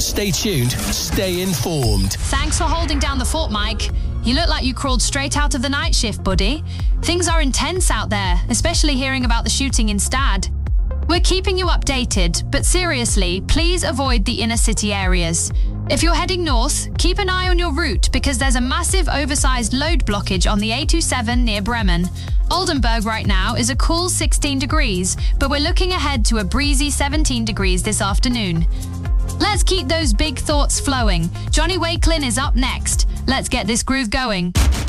Stay tuned, stay informed. Thanks for holding down the fort, Mike. You look like you crawled straight out of the night shift, buddy. Things are intense out there, especially hearing about the shooting in Stad. We're keeping you updated, but seriously, please avoid the inner city areas. If you're heading north, keep an eye on your route because there's a massive oversized load blockage on the A27 near Bremen. Oldenburg right now is a cool 16 degrees, but we're looking ahead to a breezy 17 degrees this afternoon. Let's keep those big thoughts flowing. Johnny Wakelin is up next. Let's get this groove going.